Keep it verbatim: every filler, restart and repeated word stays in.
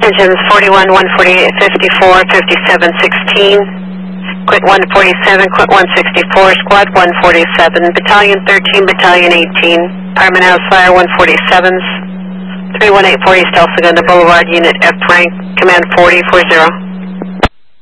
Engines forty-one, one forty-eight, fifty-four, fifty-seven, sixteen. Quit one forty-seven, quit one sixty-four, Squad one forty-seven, Battalion thirteen, Battalion eighteen, Army House Fire one forty-sevens, three one eight four East El Segundo Boulevard, Unit F rank, Command forty, four zero.